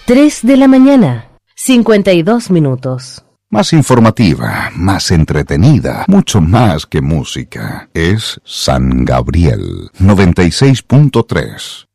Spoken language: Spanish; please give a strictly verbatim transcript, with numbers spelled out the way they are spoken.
tres de la mañana, cincuenta y dos minutos. Más informativa, más entretenida, mucho más que música. Es San Gabriel noventa y seis punto tres.